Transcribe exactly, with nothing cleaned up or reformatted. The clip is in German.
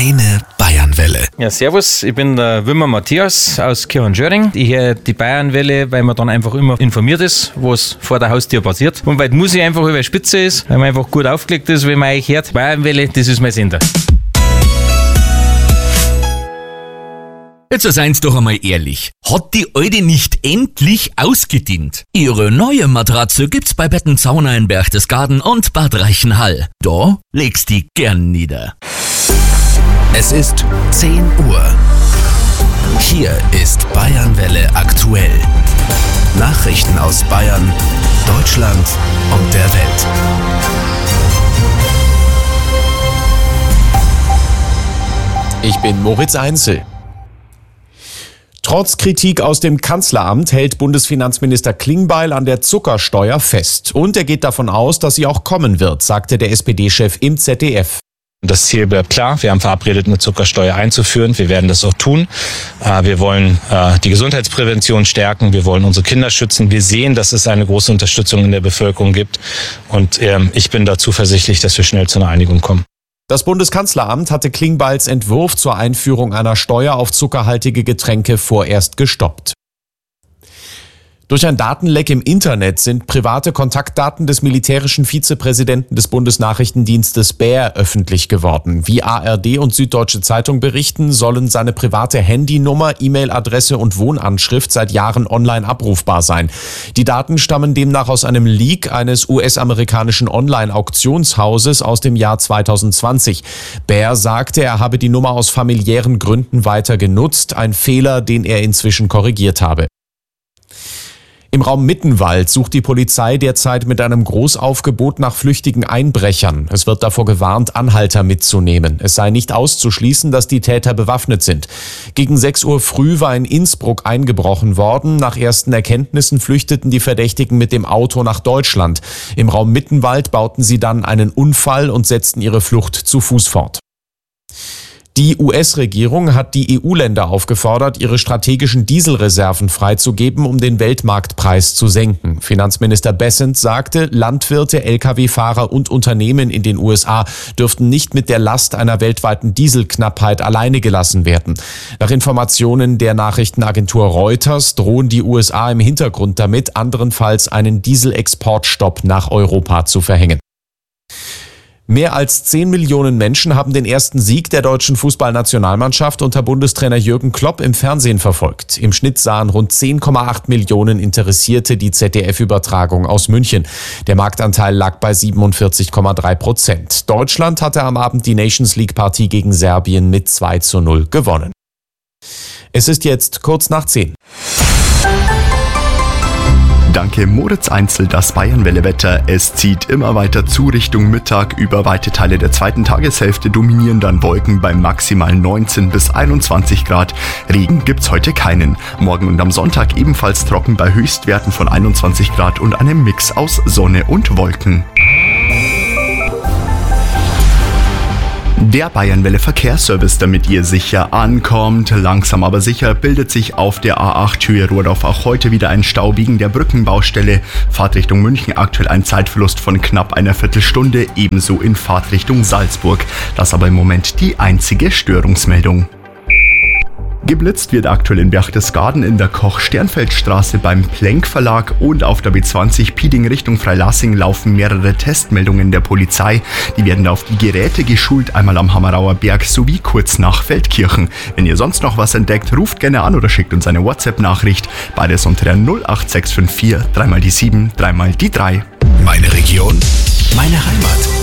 Deine Bayernwelle. Ja, servus, ich bin der Wimmer Matthias aus Kirchhorn-Schöring. Ich höre die Bayernwelle, weil man dann einfach immer informiert ist, was vor der Haustür passiert. Und weil die Musik einfach über die Spitze ist, weil man einfach gut aufgelegt ist, wenn man euch hört. Bayernwelle, das ist mein Sender. Jetzt seid doch einmal ehrlich. Hat die alte nicht endlich ausgedient? Ihre neue Matratze gibt's bei Bettenzauner in Berchtesgaden und Bad Reichenhall. Da legst die gern nieder. Es ist zehn Uhr. Hier ist Bayernwelle aktuell. Nachrichten aus Bayern, Deutschland und der Welt. Ich bin Moritz Einzel. Trotz Kritik aus dem Kanzleramt hält Bundesfinanzminister Klingbeil an der Zuckersteuer fest. Und er geht davon aus, dass sie auch kommen wird, sagte der S P D-Chef im Z D F. Das Ziel bleibt klar. Wir haben verabredet, eine Zuckersteuer einzuführen. Wir werden das auch tun. Wir wollen die Gesundheitsprävention stärken. Wir wollen unsere Kinder schützen. Wir sehen, dass es eine große Unterstützung in der Bevölkerung gibt. Und ich bin da zuversichtlich, dass wir schnell zu einer Einigung kommen. Das Bundeskanzleramt hatte Klingbeils Entwurf zur Einführung einer Steuer auf zuckerhaltige Getränke vorerst gestoppt. Durch ein Datenleck im Internet sind private Kontaktdaten des militärischen Vizepräsidenten des Bundesnachrichtendienstes B E R öffentlich geworden. Wie A R D und Süddeutsche Zeitung berichten, sollen seine private Handynummer, E-Mail-Adresse und Wohnanschrift seit Jahren online abrufbar sein. Die Daten stammen demnach aus einem Leak eines U S-amerikanischen Online-Auktionshauses aus dem Jahr zweitausendzwanzig. B E R sagte, er habe die Nummer aus familiären Gründen weiter genutzt, ein Fehler, den er inzwischen korrigiert habe. Im Raum Mittenwald sucht die Polizei derzeit mit einem Großaufgebot nach flüchtigen Einbrechern. Es wird davor gewarnt, Anhalter mitzunehmen. Es sei nicht auszuschließen, dass die Täter bewaffnet sind. Gegen sechs Uhr früh war in Innsbruck eingebrochen worden. Nach ersten Erkenntnissen flüchteten die Verdächtigen mit dem Auto nach Deutschland. Im Raum Mittenwald bauten sie dann einen Unfall und setzten ihre Flucht zu Fuß fort. Die U S-Regierung hat die E U-Länder aufgefordert, ihre strategischen Dieselreserven freizugeben, um den Weltmarktpreis zu senken. Finanzminister Bessent sagte, Landwirte, L K W-Fahrer und Unternehmen in den U S A dürften nicht mit der Last einer weltweiten Dieselknappheit alleine gelassen werden. Nach Informationen der Nachrichtenagentur Reuters drohen die U S A im Hintergrund damit, anderenfalls einen Dieselexportstopp nach Europa zu verhängen. Mehr als zehn Millionen Menschen haben den ersten Sieg der deutschen Fußballnationalmannschaft unter Bundestrainer Jürgen Klopp im Fernsehen verfolgt. Im Schnitt sahen rund zehn Komma acht Millionen Interessierte die Z D F-Übertragung aus München. Der Marktanteil lag bei siebenundvierzig Komma drei Prozent. Deutschland hatte am Abend die Nations League-Partie gegen Serbien mit zwei zu null gewonnen. Es ist jetzt kurz nach zehn. Danke Moritz Einzel, das Bayernwelle-Wetter. Es zieht immer weiter zu Richtung Mittag. Über weite Teile der zweiten Tageshälfte dominieren dann Wolken bei maximal neunzehn bis einundzwanzig Grad. Regen gibt's heute keinen. Morgen und am Sonntag ebenfalls trocken bei Höchstwerten von einundzwanzig Grad und einem Mix aus Sonne und Wolken. Der Bayernwelle Verkehrsservice, damit ihr sicher ankommt. Langsam aber sicher bildet sich auf der A acht Höhe Rohrdorf auch heute wieder ein Stau wegen der Brückenbaustelle. Fahrtrichtung München aktuell ein Zeitverlust von knapp einer Viertelstunde, ebenso in Fahrtrichtung Salzburg. Das aber im Moment die einzige Störungsmeldung. Geblitzt wird aktuell in Berchtesgaden in der Koch-Sternfeld-Straße beim Plenk Verlag und auf der B zwanzig Pieding Richtung Freilassing laufen mehrere Testmeldungen der Polizei. Die werden auf die Geräte geschult, einmal am Hammerauer Berg sowie kurz nach Feldkirchen. Wenn ihr sonst noch was entdeckt, ruft gerne an oder schickt uns eine WhatsApp-Nachricht. Beides unter der null acht sechs fünf vier, dreimal die sieben, dreimal die drei. Meine Region, meine Heimat.